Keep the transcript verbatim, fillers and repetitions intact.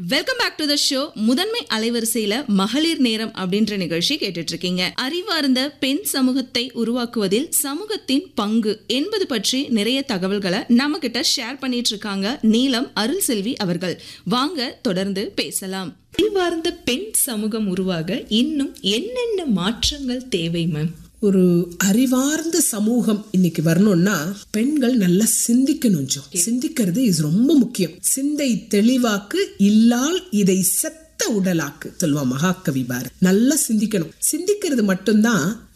Welcome back to the show. முதன்மை அலைவரிசையில மகளிர் நேரம் அப்படின்ற நிகழ்ச்சி கேட்டுட்டு இருக்கீங்க. அறிவார்ந்த பெண் சமூகத்தை உருவாக்குவதில் சமூகத்தின் பங்கு என்பது பற்றி நிறைய தகவல்களை நம்ம கிட்ட ஷேர் பண்ணிட்டு இருக்காங்க நீலம் அருள் செல்வி அவர்கள். வாங்க தொடர்ந்து பேசலாம். அறிவார்ந்த பெண் சமூகம் உருவாக இன்னும் என்னென்ன மாற்றங்கள் தேவை மேம்? ஒரு அறிவார்ந்த சமூகம் இன்னைக்கு வரணும்னா பெண்கள் நல்லா சிந்திக்கணும். சிந்திக்கிறது இது ரொம்ப முக்கியம். சிந்தை தெளிவாக்கு இல்லால் இதை செத்த உடலாக்கு சொல்லுவா மகாகவி பாரதி. நல்லா சிந்திக்கணும். சிந்திக்கிறது மட்டும்தான்